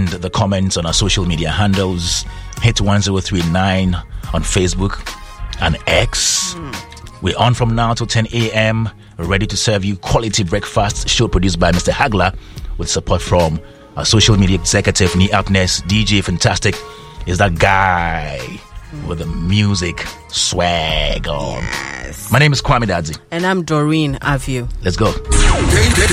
the comments on our social media handles. Hit 1039 on Facebook and X. We're on from now till 10 a.m. ready to serve you quality breakfast show produced by Mr. Hagler with support from our social media executive, Nee Agnes. DJ Fantastic is that guy with the music swag on. Yes. My name is Kwame Dadzi. And I'm Doreen Avio. Let's go.